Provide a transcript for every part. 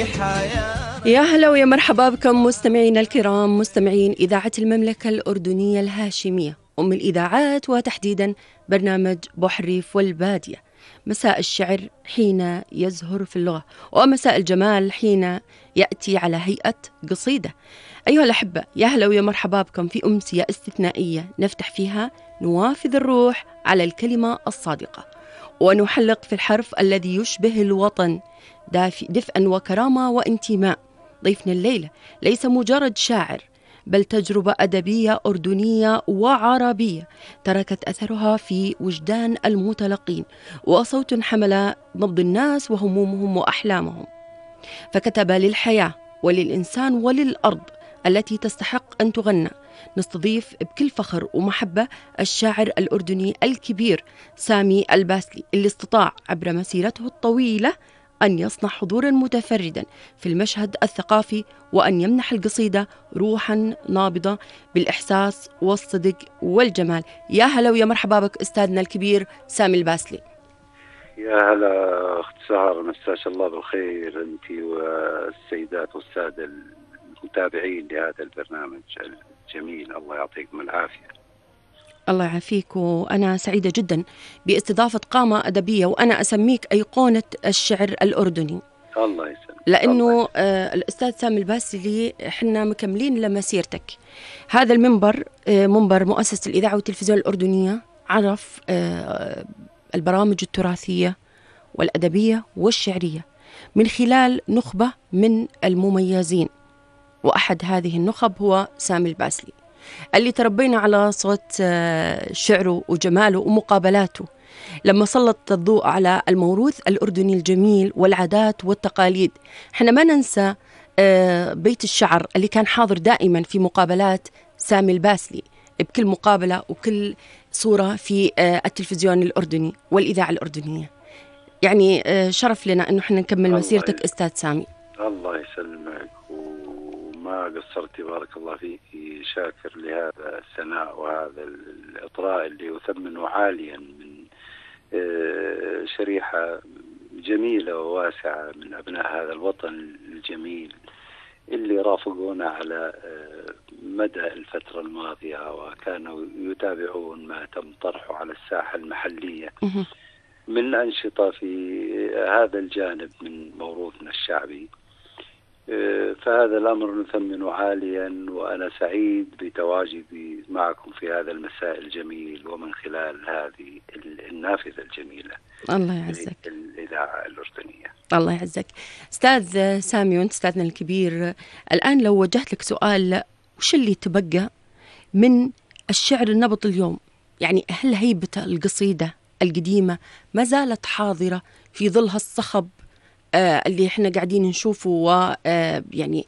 يا هلا ويا مرحبا بكم مستمعينا الكرام، مستمعين إذاعة المملكة الأردنية الهاشمية، أم الإذاعات، وتحديدا برنامج بحريف والبادية. مساء الشعر حين يزهر في اللغة، ومساء الجمال حين يأتي على هيئة قصيدة. أيها الأحبة، يا هلا ويا مرحبا بكم في أمسية استثنائية نفتح فيها نوافذ الروح على الكلمة الصادقة، ونحلق في الحرف الذي يشبه الوطن دفئا وكرامة وانتماء. ضيفنا الليلة ليس مجرد شاعر، بل تجربة أدبية أردنية وعربية تركت أثرها في وجدان المتلقين، وصوت حمل نبض الناس وهمومهم وأحلامهم. فكتب للحياة وللإنسان وللأرض التي تستحق أن تغنى. نستضيف بكل فخر ومحبة الشاعر الأردني الكبير سامي الباسلي، اللي استطاع عبر مسيرته الطويلة أن يصنع حضورا متفردا في المشهد الثقافي، وأن يمنح القصيدة روحا نابضة بالإحساس والصدق والجمال. يا هلا ويا مرحبا بك أستاذنا الكبير سامي الباسلي. يا هلا أخت سهر، مساك الله بالخير أنت والسيدات والسادة المتابعين لهذا البرنامج الجميل، الله يعطيكم العافية. الله يعافيك، وأنا سعيدة جدا باستضافة قامة أدبية، وأنا أسميك أيقونة الشعر الأردني. الله يسلمك. لأنه الأستاذ سامي الباسلي إحنا مكملين لمسيرتك. هذا المنبر منبر مؤسسة الإذاعة والتلفزيون الأردنية، عرف البرامج التراثية والأدبية والشعرية من خلال نخبة من المميزين، وأحد هذه النخب هو سامي الباسلي، اللي تربينا على صوت شعره وجماله ومقابلاته، لما سلط الضوء على الموروث الأردني الجميل والعادات والتقاليد. احنا ما ننسى بيت الشعر اللي كان حاضر دائما في مقابلات سامي الباسلي، بكل مقابلة وكل صورة في التلفزيون الأردني والإذاعة الأردنية. يعني شرف لنا أنه احنا نكمل مسيرتك أستاذ سامي. الله يسلمك، وما قصرتي، بارك الله فيك. شاكر لهذا الثناء وهذا الإطراء اللي يثمن عاليا من شريحة جميلة وواسعة من أبناء هذا الوطن الجميل اللي رافقونا على مدى الفترة الماضية، وكانوا يتابعون ما تم طرحه على الساحة المحلية من أنشطة في هذا الجانب من موروثنا الشعبي. فهذا الأمر نثمنه عاليا، وأنا سعيد بتواجدي معكم في هذا المساء الجميل، ومن خلال هذه النافذة الجميلة. الله يعزك. الإذاعة الأردنية. الله يعزك أستاذ سامي، وأنت أستاذنا الكبير. الآن لو وجهت لك سؤال، وش اللي تبقى من الشعر النبط اليوم؟ يعني هل هيبة القصيدة القديمة ما زالت حاضرة في ظل هالصخب اللي احنا قاعدين نشوفه، ويعني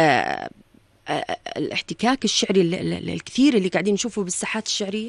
الاحتكاك الشعري الكثير اللي قاعدين نشوفه بالساحات الشعرية؟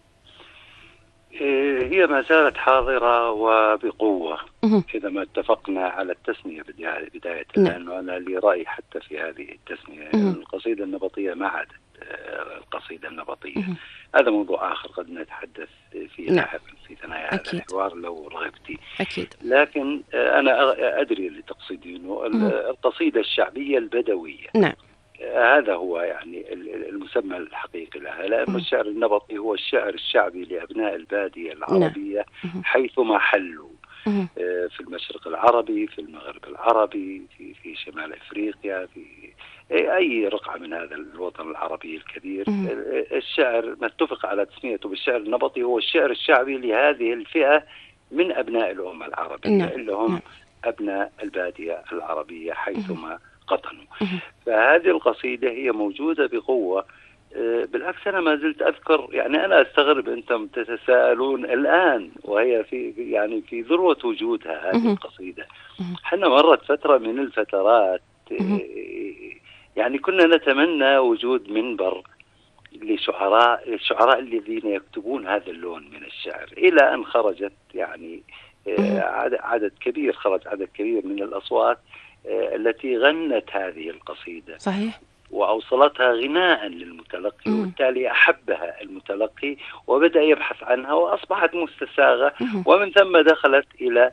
هي ما زالت حاضرة وبقوة إذا ما اتفقنا على التسمية بداية، لأنه أنا لي رأي حتى في هذه التسمية. القصيدة النبطية ما عادت القصيدة النبطية. هذا موضوع آخر قد نتحدث فيه لاحقا في ثنايا هذا الحوار لو رغبتي. أكيد. لكن أنا أدري اللي تقصدينه، القصيدة الشعبية البدوية. نعم. هذا هو يعني المسمى الحقيقي لها، لأن الشعر النبطي هو الشعر الشعبي لأبناء البادية العربية حيثما حلوا، في المشرق العربي، في المغرب العربي، في شمال أفريقيا، في أي رقعة من هذا الوطن العربي الكبير. الشعر نتفق على تسميته بالشعر النبطي هو الشعر الشعبي لهذه الفئة من أبناء الأمة العربية، اللي هم أبناء البادية العربية حيثما قطنوا. فهذه القصيدة هي موجودة بقوة. بالعكس أنا ما زلت أذكر، يعني أنا أستغرب أنتم تتساءلون الآن وهي في ذروة وجودها هذه القصيدة. حنا مرت فترة من الفترات يعني كنا نتمنى وجود منبر للشعراء الذين يكتبون هذا اللون من الشعر، إلى أن خرجت يعني عدد كبير من الأصوات التي غنت هذه القصيدة. صحيح. وأوصلتها غناء للمتلقي، وبالتالي أحبها المتلقي وبدأ يبحث عنها وأصبحت مستساغة، ومن ثم دخلت إلى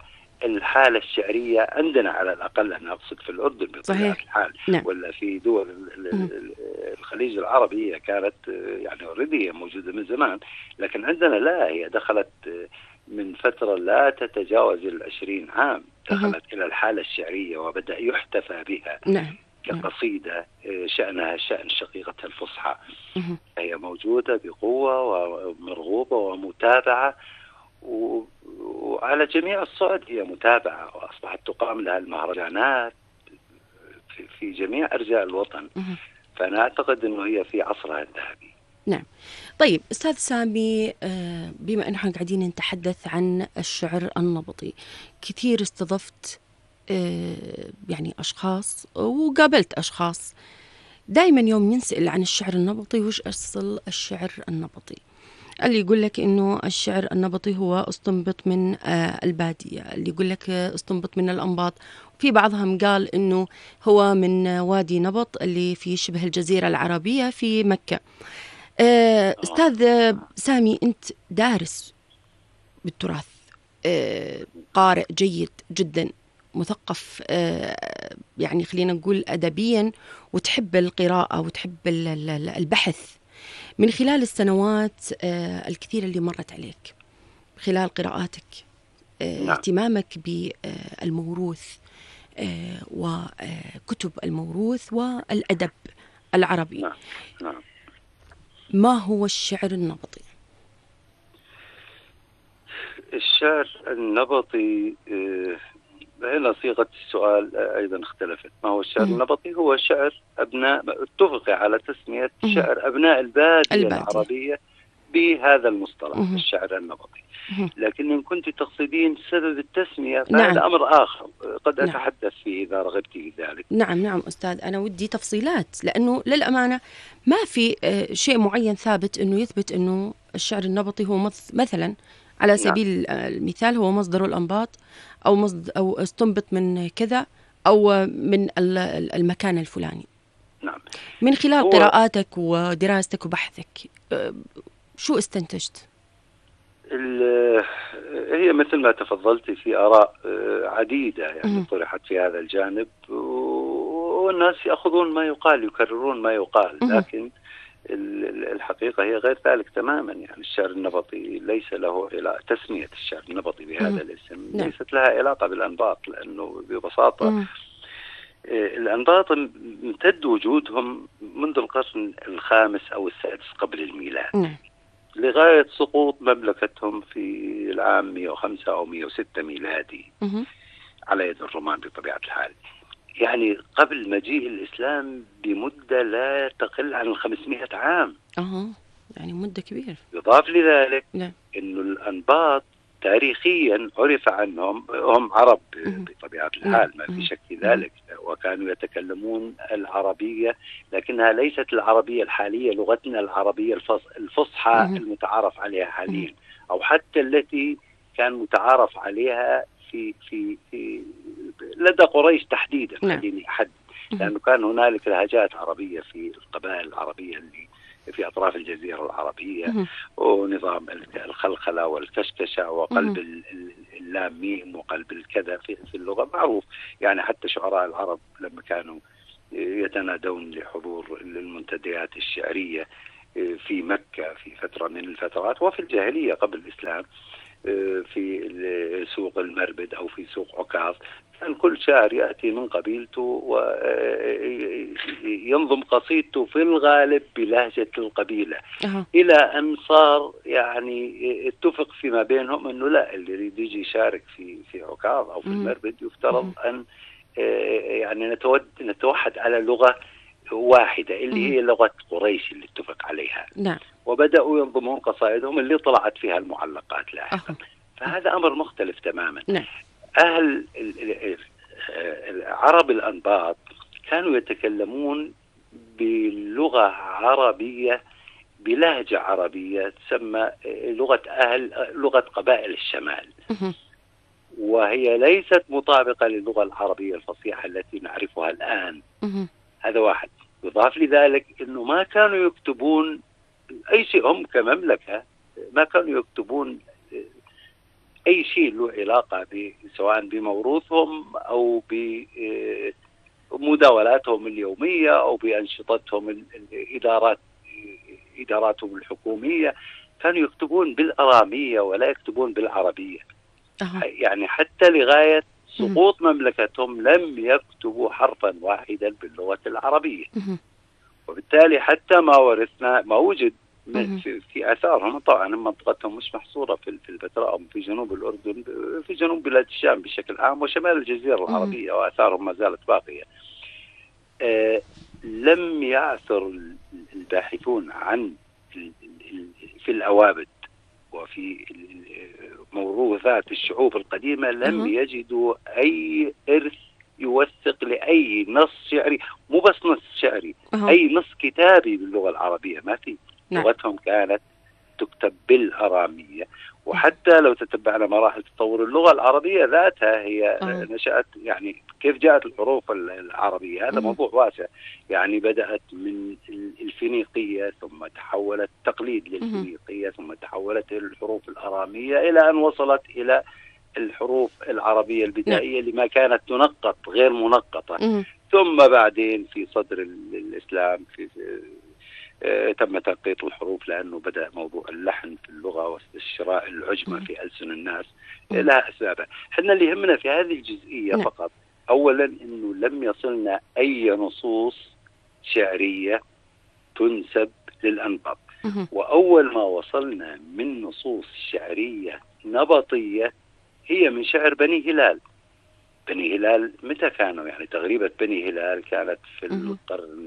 الحالة الشعرية عندنا على الأقل، أنا أقصد في الأردن بطبيعة الحال، نعم. ولا في دول الخليج العربي هي كانت يعني اوريدي موجودة من زمان، لكن عندنا لا، هي دخلت من فترة لا تتجاوز 20 عام، دخلت إلى الحالة الشعرية وبدأ يحتفى بها. نعم. كقصيدة شأنها شأن شقيقتها الفصحى. هي موجودة بقوة ومرغوبة ومتابعة، وعلى جميع الصعد هي متابعة، وأصبحت تقام لها المهرجانات في جميع أرجاء الوطن. فأنا أعتقد أنه هي في عصرها الذهبي. نعم. طيب أستاذ سامي، بما أننا قاعدين نتحدث عن الشعر النبطي، كثير استضفت يعني أشخاص وقابلت أشخاص دائما يوم ينسأل عن الشعر النبطي وش أصل الشعر النبطي، اللي يقول لك إنه الشعر النبطي هو استنبط من البادية، اللي يقول لك استنبط من الأنباط، في بعضهم قال إنه هو من وادي نبط اللي في شبه الجزيرة العربية في مكة. أستاذ سامي، أنت دارس بالتراث، قارئ جيد جدا، مثقف، يعني خلينا نقول أدبيا، وتحب القراءة وتحب البحث. من خلال السنوات الكثيرة اللي مرت عليك خلال قراءاتك، اهتمامك بالموروث وكتب الموروث والأدب العربي، ما هو الشعر النبطي؟ الشعر النبطي، هنا صيغة السؤال أيضا اختلفت. ما هو الشعر النبطي؟ هو شعر أبناء، اتفق على تسمية شعر أبناء البادية العربية بهذا المصطلح، الشعر النبطي. لكن إن كنت تقصدين سبب التسمية فهذا أمر آخر قد أتحدث فيه إذا رغبت في ذلك. نعم أستاذ، أنا ودي تفصيلات، لأنه للأمانة ما في شيء معين ثابت أنه يثبت أنه الشعر النبطي هو مثلا على سبيل المثال هو مصدر الأنباط، أو استنبط من كذا، أو من المكان الفلاني. نعم. من خلال قراءاتك ودراستك وبحثك شو استنتجت؟ هي مثل ما تفضلت في آراء عديدة يعني طرحت في هذا الجانب، والناس يأخذون ما يقال، يكررون ما يقال، لكن الحقيقة هي غير ذلك تماما. يعني الشعر النبطي ليس له تسمية الشعر النبطي بهذا الاسم ليست لها علاقة بالأنباط، لأنه ببساطة الأنباط امتد وجودهم منذ القرن الخامس أو السادس قبل الميلاد لغاية سقوط مملكتهم في العام 105 أو 106 ميلادي على يد الرومان بطبيعة الحال. يعني قبل مجيء الإسلام بمدة لا تقل عن 500 عام. يعني مدة كبيرة. يضاف لذلك إنه الأنباط تاريخيا عرف عنهم هم عرب بطبيعة الحال، ما في شك في ذلك، وكانوا يتكلمون العربية، لكنها ليست العربية الحالية، لغتنا العربية الفصحى المتعارف عليها حاليا، أو حتى التي كان متعارف عليها في لدى قريش تحديدا. خليني أحدد، لأنه كان هنالك لهجات عربية في القبائل العربية اللي في أطراف الجزيرة العربية، ونظام الخلخلة والكشكشة وقلب اللام ميم وقلب الكذا في اللغة معروف. يعني حتى شعراء العرب لما كانوا يتنادون لحضور المنتديات الشعرية في مكة في فترة من الفترات، وفي الجاهلية قبل الإسلام في سوق المربد أو في سوق عكاظ، كان كل شاعر يأتي من قبيلته وينظم قصيدته في الغالب بلهجة القبيلة، إلى أن صار يعني اتفق فيما بينهم أنه لا، اللي يريد يجي يشارك في عكاظ أو في المربد يفترض أن يعني نتوحد على لغة واحدة اللي هي لغة قريش اللي اتفق عليها. وبدأوا ينظمون قصائدهم اللي طلعت فيها المعلقات لاحقا. فهذا أمر مختلف تماما. أهل عرب الأنباط كانوا يتكلمون بلغة عربية بلهجة عربية تسمى لغة قبائل الشمال، وهي ليست مطابقة للغة العربية الفصيحة التي نعرفها الآن. هذا واحد. يضاف لذلك أنه ما كانوا يكتبون أي شيء، هم كمملكة ما كانوا يكتبون أي شيء له علاقة سواء بموروثهم أو بمداولاتهم اليومية أو بأنشطتهم إداراتهم الحكومية، كانوا يكتبون بالأرامية ولا يكتبون بالعربية. يعني حتى لغاية سقوط مملكتهم لم يكتبوا حرفا واحدا باللغة العربية. وبالتالي حتى ما ورثنا ما وجد في آثارهم، طبعا منطقتهم مش محصورة في البتراء في جنوب الأردن، في جنوب بلاد الشام بشكل عام وشمال الجزيرة العربية، وآثارهم ما زالت باقية. لم يعثر الباحثون عن في الأوابد وفي موروثات الشعوب القديمة لم يجدوا أي إرث يوثق لأي نص شعري، مو بس نص شعري، أي نص كتابي باللغة العربية ما في. لغتهم كانت تكتب بالأرامية. وحتى لو تتبعنا مراحل تطور اللغة العربية ذاتها، هي نشأت يعني كيف جاءت الحروف العربية، هذا موضوع واسع. يعني بدأت من الفينيقية ثم تحولت تقليد للفينيقية ثم تحولت إلى الحروف الأرامية إلى أن وصلت إلى الحروف العربية البدائية لما كانت تنقط غير منقطة. ثم بعدين في صدر الإسلام تم تنقيط الحروف، لأنه بدأ موضوع اللحن في اللغة واستشراء العجمة في ألسن الناس لها أسبابها. حنا اللي يهمنا في هذه الجزئية فقط أولا أنه لم يصلنا أي نصوص شعرية تنسب للأنباط. وأول ما وصلنا من نصوص شعرية نبطية هي من شعر بني هلال. بني هلال متى كانوا؟ يعني تغريبة بني هلال كانت في القرن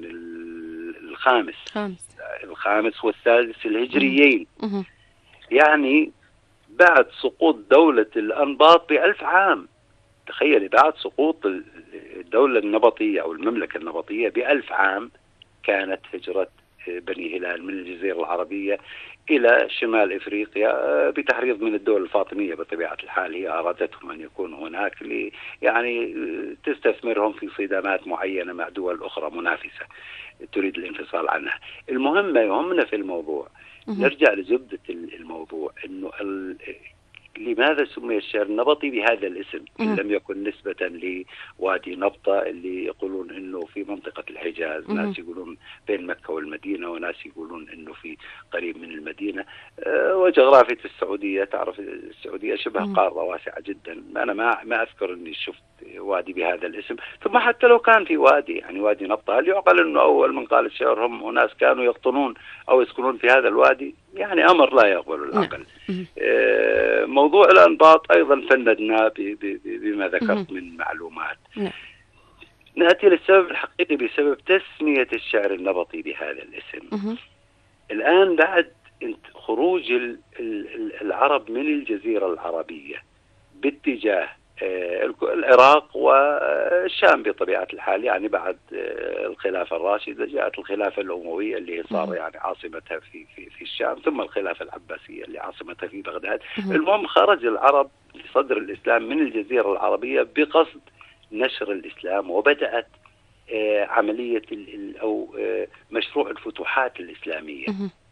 الخامس والسادس الهجريين. يعني بعد سقوط دولة الأنباط ب1000 عام. تخيلي، بعد سقوط الدولة النبطية أو المملكة النبطية ب1000 عام كانت هجرة بني هلال من الجزيرة العربية إلى شمال إفريقيا بتحريض من الدول الفاطمية. بطبيعة الحال هي أرادتهم أن يكونوا هناك يعني تستثمرهم في صدامات معينة مع دول أخرى منافسة تريد الانفصال عنها. المهم ما يهمنا في الموضوع، نرجع لزبدة الموضوع، إنه لماذا سمي الشعر النبطي بهذا الاسم؟ إن لم يكن نسبة لوادي نبطة اللي يقولون إنه في منطقة الحجاز، ناس يقولون بين مكة والمدينة، وناس يقولون إنه في قريب من المدينة. وجغرافية السعودية، تعرف السعودية شبه قارة واسعة جدا. أنا ما أذكر إني شفت وادي بهذا الاسم. ثم حتى لو كان في وادي، يعني وادي نبطة، هل يعقل إنه أول من قال الشعر هم أناس كانوا يقطنون أو يسكنون في هذا الوادي؟ يعني أمر لا يقبل العقل. موضوع الأنباط أيضا فندنا بما ذكرت من معلومات. نأتي للسبب الحقيقي بسبب تسمية الشعر النبطي بهذا الاسم. الآن بعد خروج العرب من الجزيرة العربية باتجاه العراق والشام بطبيعة الحال، يعني بعد الخلافة الراشدة جاءت الخلافة الأموية اللي صار يعني عاصمتها في الشام، ثم الخلافة العباسية اللي عاصمتها في بغداد. المهم خرج العرب في صدر الإسلام من الجزيرة العربية بقصد نشر الإسلام، وبدأت عملية أو مشروع الفتوحات الإسلامية.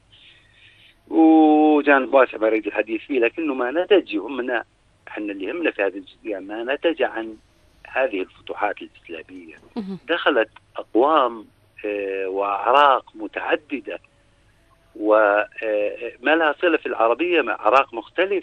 وجانب واسع ما أريد الحديث فيه، لكنه ما نتج يهمنا، احنا اللي يهمنا في هذه الجزئية ما نتج عن هذه الفتوحات الإسلامية. دخلت أقوام وأعراق متعددة وما لها صلة في العربية مع أعراق مختلفة.